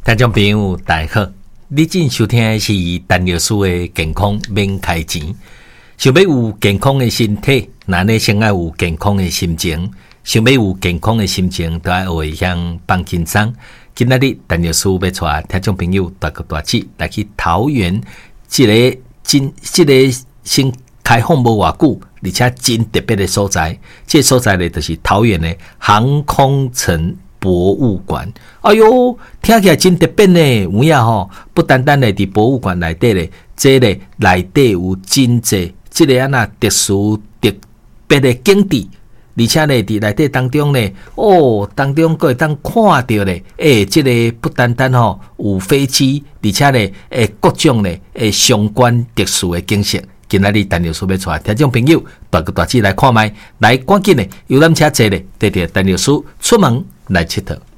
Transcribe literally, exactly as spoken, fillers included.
听众朋友大家好，你正收听的是陈律师的健康免开钱。想要有健康的身体，那你先要有健康的心情。想要有健康的心情，就要学向放轻松。今仔日陈律师要带听众朋友大哥大姐来去桃园，这个真这个新开放无偌久，而且真特别的所在。这个所在呢，就是桃园的航空城博物馆。哎哟，听起来真特别呢！有影吼，不单单咧伫博物馆内底咧，这个内底有真济这个啊那特殊特别的景致，而且咧伫内底当中咧，哦，当中可会当看到咧，诶、欸，这个不单单吼有飞机，而且咧，诶、欸，各种咧，诶，相关特殊的景色。今仔日陈律师要带听众朋友大个大姐来看卖，来赶紧咧游览车坐咧，带着陈律师出门来佚佗。